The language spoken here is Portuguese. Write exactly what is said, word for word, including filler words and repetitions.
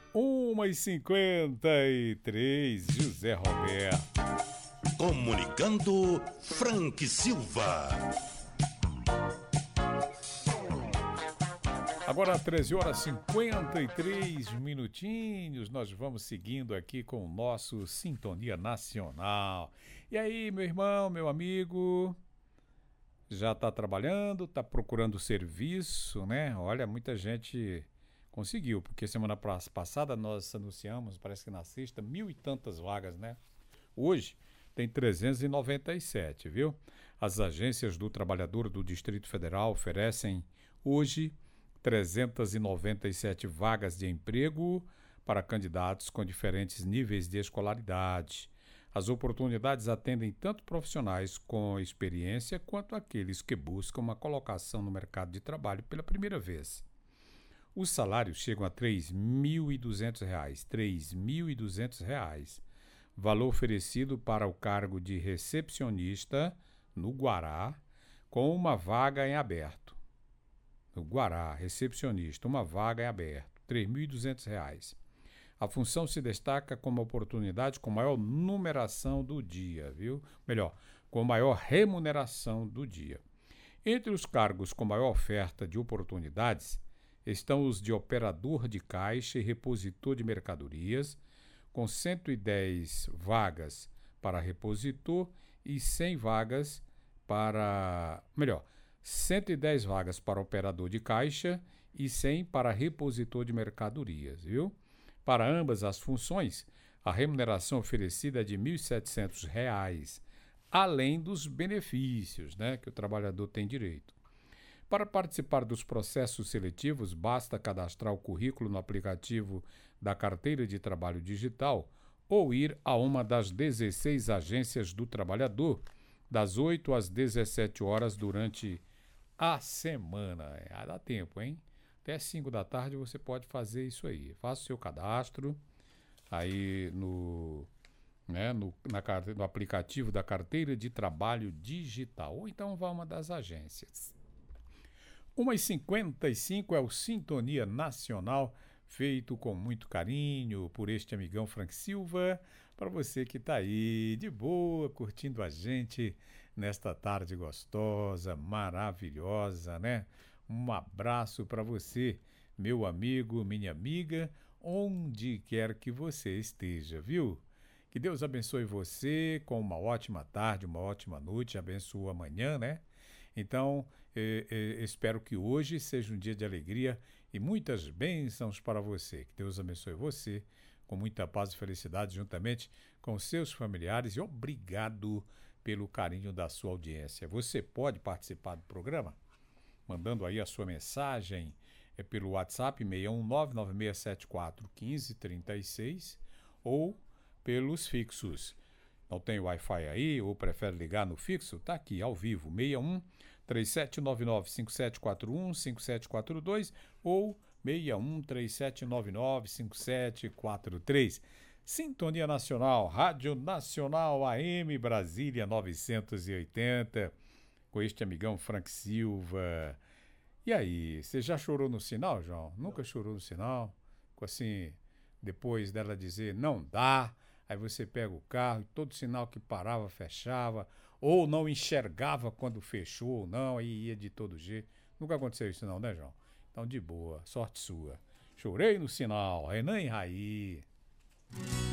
uma e cinquenta e três, José Roberto. Comunicando Frank Silva. Agora treze horas e cinquenta e três minutinhos, nós vamos seguindo aqui com o nosso Sintonia Nacional. E aí, meu irmão, meu amigo, já está trabalhando, está procurando serviço, né? Olha, muita gente conseguiu, porque semana passada nós anunciamos, parece que na sexta, mil e tantas vagas, né? Hoje tem trezentas e noventa e sete, viu? As agências do trabalhador do Distrito Federal oferecem hoje trezentas e noventa e sete vagas de emprego para candidatos com diferentes níveis de escolaridade. As oportunidades atendem tanto profissionais com experiência quanto aqueles que buscam uma colocação no mercado de trabalho pela primeira vez. Os salários chegam a três mil e duzentos reais, três mil e duzentos reais, valor oferecido para o cargo de recepcionista no Guará, com uma vaga em aberto. No Guará, recepcionista, uma vaga em aberto, três mil e duzentos reais. A função se destaca como oportunidade com maior numeração do dia, viu? Melhor, com maior remuneração do dia. Entre os cargos com maior oferta de oportunidades estão os de operador de caixa e repositor de mercadorias, com cento e dez vagas para repositor e cem vagas para... Melhor, cento e dez vagas para operador de caixa e cem para repositor de mercadorias, viu? Para ambas as funções, a remuneração oferecida é de mil e setecentos reais, além dos benefícios, né, que o trabalhador tem direito. Para participar dos processos seletivos, basta cadastrar o currículo no aplicativo da Carteira de Trabalho Digital ou ir a uma das dezesseis agências do trabalhador, das oito às dezessete horas durante a semana. É, dá tempo, hein? Até cinco da tarde você pode fazer isso aí. Faça o seu cadastro aí no, né, no, na, no aplicativo da Carteira de Trabalho Digital, ou então vá a uma das agências. uma e cinquenta e cinco é o Sintonia Nacional, feito com muito carinho por este amigão Frank Silva, para você que está aí de boa, curtindo a gente nesta tarde gostosa, maravilhosa, né? Um abraço para você, meu amigo, minha amiga, onde quer que você esteja, viu? Que Deus abençoe você com uma ótima tarde, uma ótima noite, abençoe amanhã, né? Então, eh, eh, espero que hoje seja um dia de alegria e muitas bênçãos para você. Que Deus abençoe você com muita paz e felicidade juntamente com seus familiares e obrigado pelo carinho da sua audiência. Você pode participar do programa mandando aí a sua mensagem é pelo WhatsApp seis um nove nove seis sete quatro um cinco três seis ou pelos fixos. Não tem Wi-Fi aí ou prefere ligar no fixo? Está aqui ao vivo, seis um três sete nove nove cinco sete quatro um cinco sete quatro dois ou seis um três sete nove nove cinco sete quatro três. Sintonia Nacional, Rádio Nacional A M Brasília novecentos e oitenta, com este amigão Frank Silva. E aí, você já chorou no sinal, João? Nunca chorou no sinal? Assim, depois dela dizer não dá, aí você pega o carro e todo sinal que parava, fechava, ou não enxergava quando fechou ou não, aí ia de todo jeito. Nunca aconteceu isso não, né, João? Então, de boa, sorte sua. Chorei no sinal, Renan e Raí.